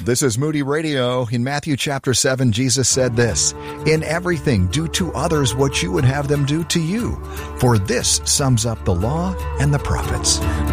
This is Moody Radio. In Matthew chapter 7, Jesus said this, "In everything, do to others what you would have them do to you. For this sums up the law and the prophets."